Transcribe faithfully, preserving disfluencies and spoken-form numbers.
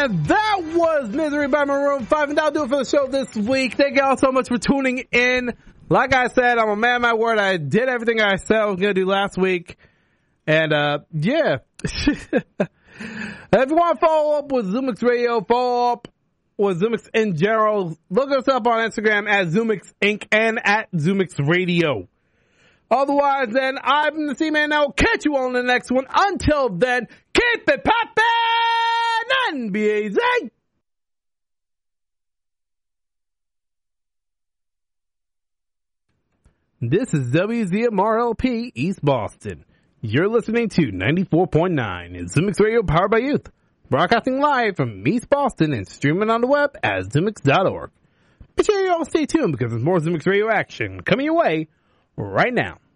And that was Misery by Maroon five, and that'll do it for the show this week. Thank you all so much for tuning in. Like I said, I'm a man of my word. I did everything I said I was going to do last week. And, uh, yeah. If you want to follow up with Zoomix Radio, follow up with Zoomix in general, look us up on Instagram at Zoomix Incorporated and at Zoomix Radio. Otherwise, then, I'm the C-Man. I'll catch you on the next one. Until then, keep it poppin' and be easy. This is W Z M R L P East Boston. You're listening to ninety-four point nine in Zoomix Radio, powered by youth. Broadcasting live from East Boston and streaming on the web at zoomix dot org. Be sure you all stay tuned because there's more Zoomix Radio action coming your way right now.